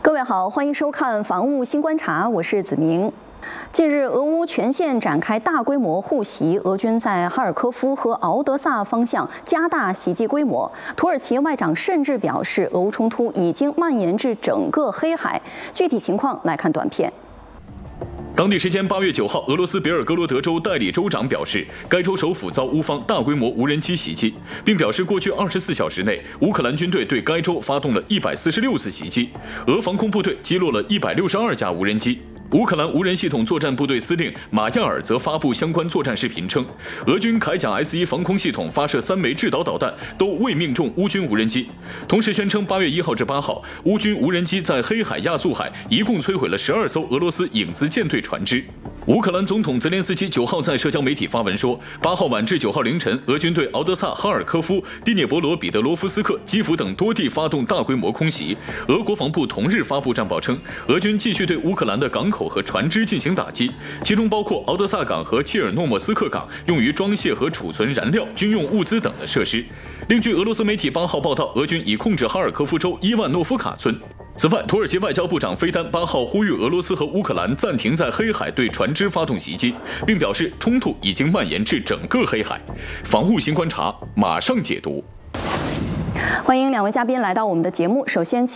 各位好，欢迎收看《防务新观察》，我是子明。近日，俄乌全线展开大规模互袭，俄军在哈尔科夫和敖德萨方向加大袭击规模。土耳其外长甚至表示，俄乌冲突已经蔓延至整个黑海。具体情况来看短片。 当地时间8月9号，俄罗斯别尔哥罗德州代理州长表示，该州首府遭乌方大规模无人机袭击，并表示过去24小时内，乌克兰军队对该州发动了146次袭击，俄防空部队击落了162架无人机。 乌克兰无人系统作战部队司令马亚尔则发布相关作战视频称，俄军铠甲 S1防空系统发射3枚制导导弹，都未命中乌军无人机。同时宣称8月1号至8号，乌军无人机在黑海、亚速海一共摧毁了12艘俄罗斯影子舰队船只。 乌克兰总统泽连斯基9号在社交媒体发文说，8号晚至9号凌晨，俄军对敖德萨、哈尔科夫、第聂伯罗彼得罗夫斯克、基辅等多地发动大规模空袭。俄国防部同日发布战报称，俄军继续对乌克兰的港口和船只进行打击，其中包括敖德萨港和切尔诺莫斯克港用于装卸和储存燃料、军用物资等的设施。另据俄罗斯媒体8号报道，俄军已控制哈尔科夫州伊万诺夫卡村。 此外，土耳其外交部长菲丹8号呼吁俄罗斯和乌克兰暂停在黑海对船只发动袭击，并表示冲突已经蔓延至整个黑海。防务新观察马上解读。 欢迎两位嘉宾来到我们的节目。首先，请